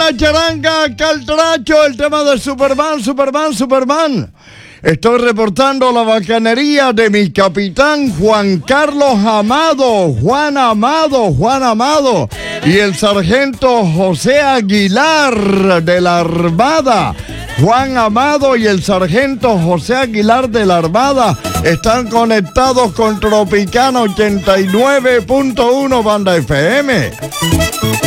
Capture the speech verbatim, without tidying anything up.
charanga, charanga, caltracho, el tema de Superman, Superman, Superman. Estoy reportando la bacanería de mi capitán Juan Carlos Amado, Juan Amado, Juan Amado, y el sargento José Aguilar de la Armada. Juan Amado y el sargento José Aguilar de la Armada están conectados con Tropicana ochenta y nueve punto uno Banda F M.